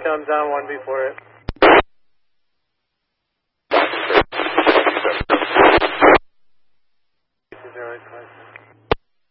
thumbs on, 1 before it. This is early question.